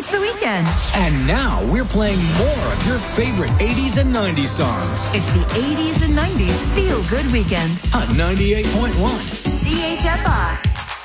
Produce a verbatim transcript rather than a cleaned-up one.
It's the weekend. And now we're playing more of your favorite eighties and nineties songs. It's the eighties and nineties Feel Good Weekend On ninety-eight point one C H F I.